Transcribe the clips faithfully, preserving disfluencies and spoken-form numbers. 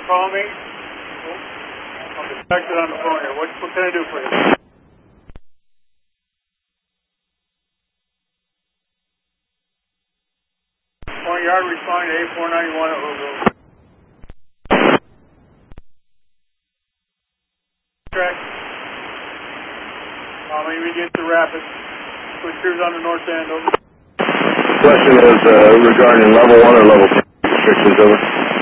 call me? I'm distracted on the phone here. What, what can I do for you? Point yard responding to A four ninety-one at Louisville. Track. Um, immediate to Rapid. Switch crews on the north end, over. Question is uh, regarding level one or level two restrictions, over.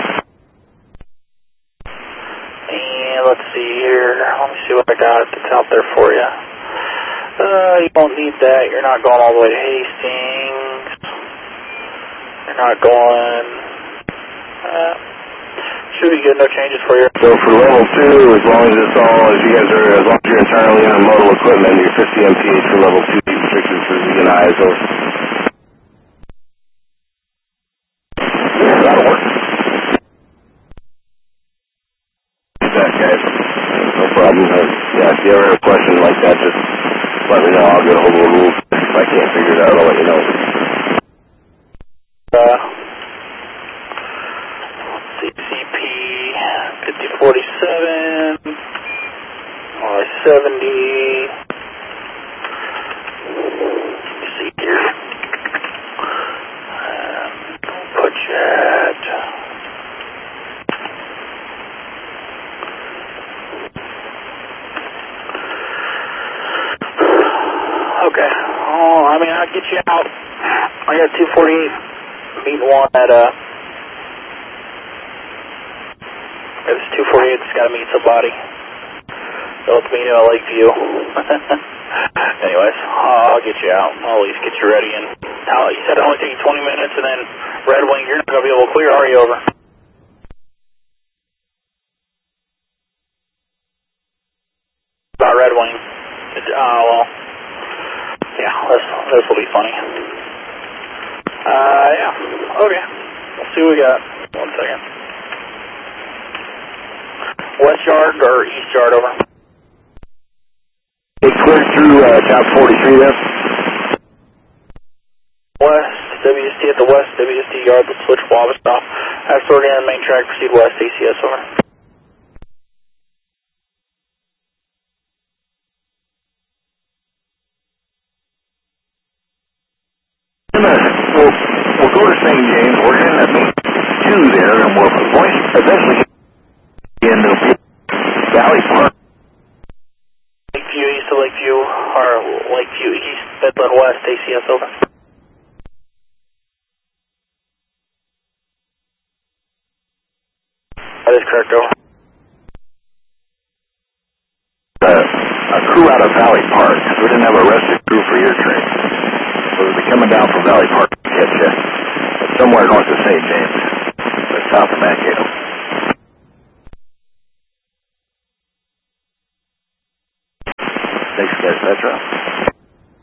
And let's see here. Let me see what I got that's out there for you. Uh, you won't need that. You're not going all the way to Hastings. You're not going. Uh, should be good. No changes for you. So for level two, as long as it's all, as you guys are, as long as you're entirely intermodal equipment, you're fifty M P H for level two restrictions for V and I, over. Yeah, that'll work. That, guys. No problem. Uh, yeah, if you ever have a question like that, just let me know. I'll get a hold of the rules. If I can't figure it out, I'll let you know. Uh, C P fifty forty-seven, R seventy. Let me see here. Um, put you at. Okay. Oh, I mean, I'll get you out. I got two forty-eight. Meeting one at, uh, it's two forty-eight, it's got to meet somebody. So let's meet at Lakeview. Anyways, I'll get you out. I'll at least get you ready. And now, you said it only takes twenty minutes, and then Red Wing, you're not going to be able to clear, are you, over? About Red Wing. It, uh, well, yeah, this, this will be funny. Uh, yeah, okay. Let's see what we got. One second. West yard or east yard, over? It cleared through uh, top forty-three there. West, W S T at the west, W S T yard, let's switch Wabasca. Have sorting on the main track, proceed west, A C S, over. We'll, we'll go to Saint James. We're in at two there, and we're going eventually in the Valley Park. Lakeview, east of Lakeview, or Lakeview, east, Midland West, A C S, over. That is correct, over. Uh, a crew out of Valley Park, because we didn't have a rescue crew for your train. So we'll be coming down from Valley Park to catch you. Somewhere north of Saint James, but south of Mankato. Thanks, guys. That's right.